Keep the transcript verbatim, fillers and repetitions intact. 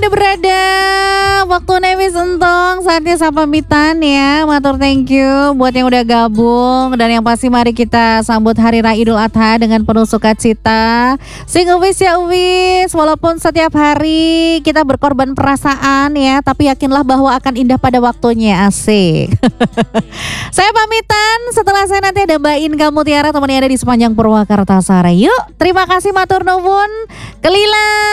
berada waktu Nevis Entong, saatnya saya pamitan ya. Matur thank you buat yang udah gabung. Dan yang pasti mari kita sambut Hari Raya Idul Adha dengan penuh sukacita. Sing uwis ya uwis, walaupun setiap hari kita berkorban perasaan ya, tapi yakinlah bahwa akan indah pada waktunya. Asik. Saya pamitan, setelah saya nanti ada Mbak Inka Mutiara, teman yang ada di sepanjang Purwakarta Sare. Yuk, terima kasih matur nuwun. Kelila.